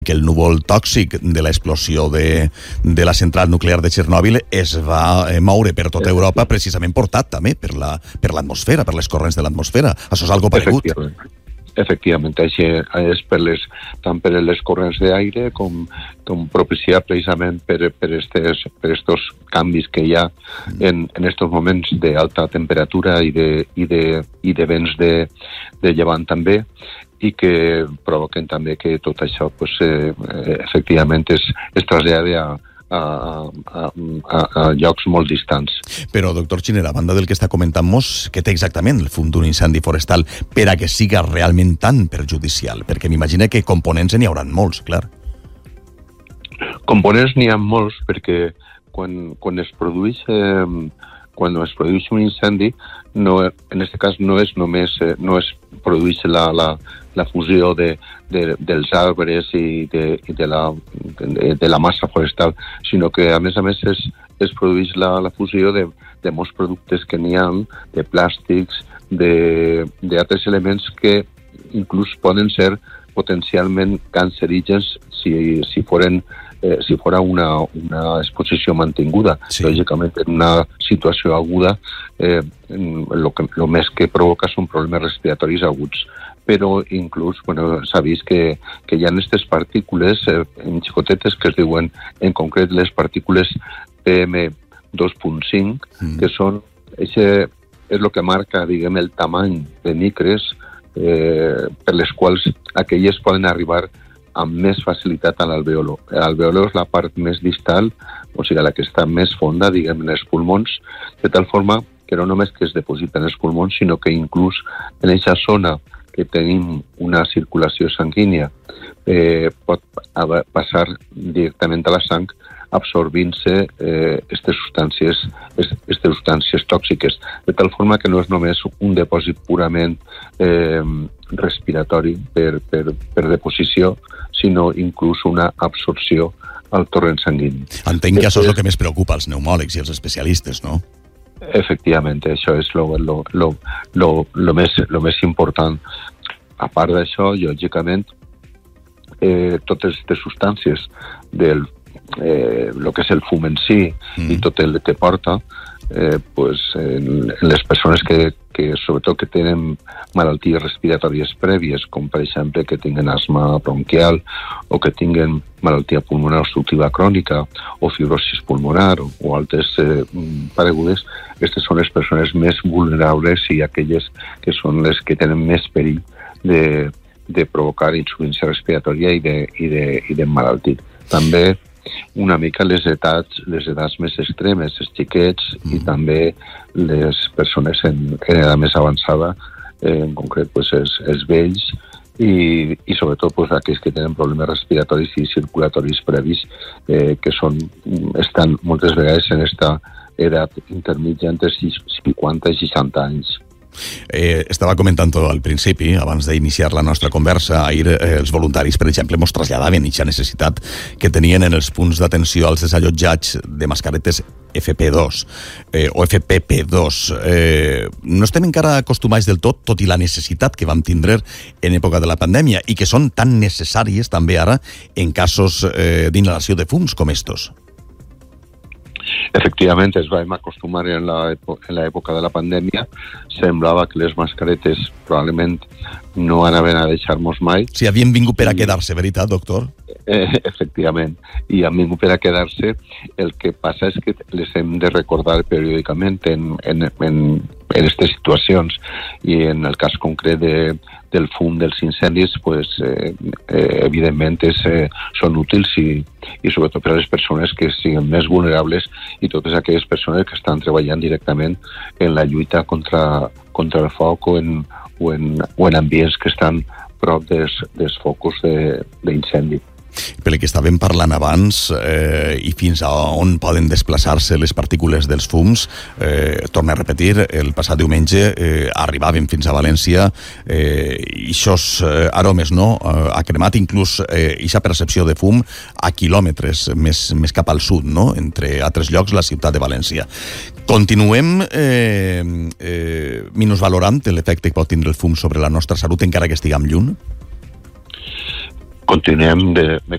que el núvol tòxic de l'explosió de la central nuclear de Txernòbil es va moure per tota Europa, precisament portat també per l'atmosfera, per les corrents de l'atmosfera. Això és algo paregut. Efectivament, així és tant per les corrents d'aire com propiciat precisament per estos canvis que hi ha en estos moments d'alta temperatura i de vents de llevant també, i que provoquen també que tot això efectivament es traslladi a llocs molt distants. Però, doctor Giner, a banda del que està comentant-nos, què té exactament el fum d'un incendi forestal per a que siga realment tan perjudicial? Perquè m'imagino que components n'hi hauran molts, clar. Components n'hi ha molts perquè quan es produeix un incendi, en aquest cas no es produeix la fusió dels arbres i de la massa forestal, sinó que a més es produeix la fusió de molts productes que n'hi ha, de plàstics, d'altres elements que inclús poden ser potencialment cancerígens si fora una exposició mantinguda. Sí. Lògicament, en una situació aguda, el més que provoca són problemes respiratoris aguts. Però inclús s'ha vist que hi ha aquestes partícules xicotetes que es diuen, en concret, les partícules PM2.5, que són, això és el que marca, diguem, el tamany de micres per les quals aquelles poden arribar amb més facilitat a l'alveolo. L'alveolo és la part més distal, o sigui, la que està més fonda, diguem, en els pulmons, de tal forma que no només que es deposita en els pulmons, sinó que inclús en aquesta zona que tenim una circulació sanguínia pot passar directament a la sang absorbint-se aquestes substàncies tòxiques, de tal forma que no és només un depòsit purament respiratori per deposició, sinó inclús una absorció al torrent sanguini. Entenc que això és el que més preocupa als pneumòlegs i als especialistes, no? Efectivament, això és lo més important. A part d'això, lògicament, totes aquestes substàncies del el que és el fum en si i tot el que porta, les persones que sobretot que tenen malalties respiratòries prèvies, com per exemple que tinguen asma bronquial o que tinguen malaltia pulmonar obstructiva crònica o fibrosis pulmonar o altres paregudes, aquestes són les persones més vulnerables i aquelles que són les que tenen més perill de provocar insuficiència respiratòria i de malaltir. També una mica les edats més extremes, els xiquets i també les persones en edat més avançada, en concret els vells i sobretot aquells que tenen problemes respiratoris i circulatoris previs que estan moltes vegades en aquesta edat intermitja entre 50 i 60 anys. Estava comentant al principi, abans d'iniciar la nostra conversa, ahir els voluntaris, per exemple, ens traslladaven aquesta necessitat que tenien en els punts d'atenció als desallotjats de mascaretes FP2 o FPP2. No estem encara acostumats del tot i la necessitat que vam tindre en època de la pandèmia i que són tan necessàries també ara en casos d'inhalació de fums com estos. Efectivament, ens vam acostumar en l'època de la pandèmia. Semblava que les mascaretes probablement no anaven a deixar-nos mai. Sí, havien vingut per a quedar-se, veritat, doctor? Efectivament, i han vingut per a quedar-se. El que passa és que les hem de recordar periòdicament en aquestes situacions, i en el cas concret del fum dels incendis, evidentment són útils i sobretot per a les persones que siguin més vulnerables i totes aquelles persones que estan treballant directament en la lluita contra el foc o en ambients que estan prop dels focus d'incendi. Pel que estàvem parlant abans i fins a on poden desplaçar-se les partícules dels fums, torno a repetir, el passat diumenge arribaven fins a València i aquests aromes ha cremat inclús aquesta percepció de fum a quilòmetres més cap al sud, no? Entre altres llocs la ciutat de València. Continuem minusvalorant l'efecte que pot tindre el fum sobre la nostra salut encara que estiguem lluny? continuem de